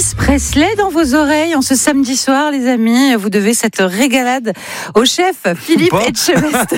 Elvis Presley dans vos oreilles en ce samedi soir, les amis. Vous devez cette régalade au chef Philippe Etchebest.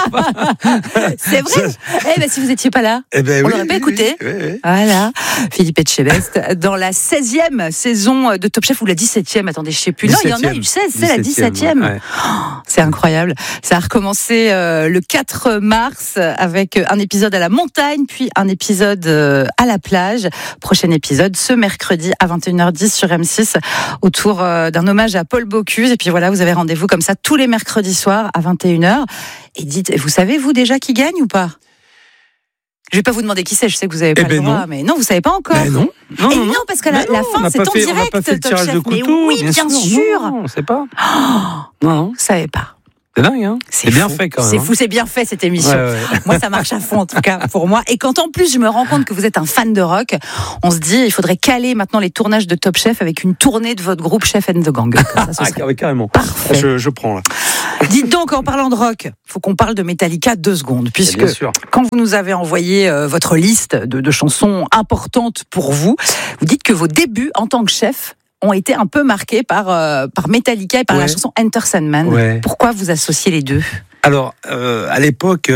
C'est vrai. Si vous n'étiez pas là, on l'aurait pas écouté. Oui. Voilà, Philippe Etchebest dans la 16e saison de Top Chef ou la 17e. Attendez, je sais plus. Non, il y en a eu 16, c'est la 17e. Ouais. C'est incroyable. Ça a recommencé le 4 mars avec un épisode à la montagne, puis un épisode à la plage. Prochain épisode ce mercredi à 21h10 sur M6 autour d'un hommage à Paul Bocuse. Et puis voilà, vous avez rendez-vous comme ça tous les mercredis soirs à 21h. Et dites, vous savez vous déjà qui gagne ou pas ? Je vais pas vous demander qui c'est, je sais que vous avez pas le droit, mais non, vous savez pas encore. Non, parce que la fin c'est en direct. On n'a pas fait le tirage de couteau. Mais oui, bien sûr. Non, on sait pas. Non, vous savez pas. C'est dingue, hein. C'est bien fait quand même. C'est fou, c'est bien fait cette émission. Ouais. Moi, ça marche à fond en tout cas pour moi. Et quand en plus je me rends compte que vous êtes un fan de rock, on se dit il faudrait caler maintenant les tournages de Top Chef avec une tournée de votre groupe Chef and the Gang. Carrément. Parfait. Je prends là. Dites donc, en parlant de rock, faut qu'on parle de Metallica 2 secondes, puisque quand vous nous avez envoyé votre liste de chansons importantes pour vous, vous dites que vos débuts en tant que chef ont été un peu marqués par Metallica et par la chanson Enter Sandman. Ouais. Pourquoi vous associez les deux ? Alors, à l'époque,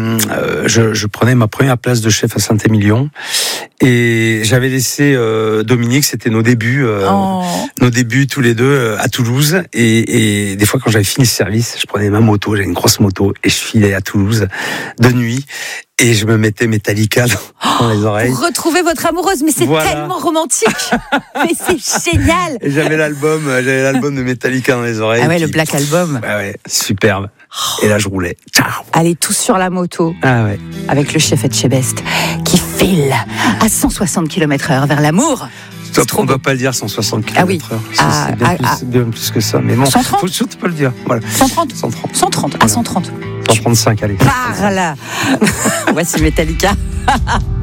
je prenais ma première place de chef à Saint-Émilion et j'avais laissé Dominique, c'était nos débuts tous les deux à Toulouse. Et des fois, quand j'avais fini ce service, je prenais ma moto, j'avais une grosse moto et je filais à Toulouse de nuit. Et je me mettais Metallica dans les oreilles. Pour retrouver votre amoureuse, mais c'est tellement romantique. Mais c'est génial. Et j'avais l'album de Metallica dans les oreilles. Ah ouais, le Black Album. Ouais, superbe. Et là, je roulais. Allez tous sur la moto. Ah ouais. Avec le chef Etchebest qui file à 160 km/h vers l'amour. On ne doit pas le dire 160 km/h. Ah oui. C'est bien plus que ça. Mais bon, 130 faut surtout pas le dire. Voilà. 130. 130. À 130. 135, allez. Par là. Voici Metallica.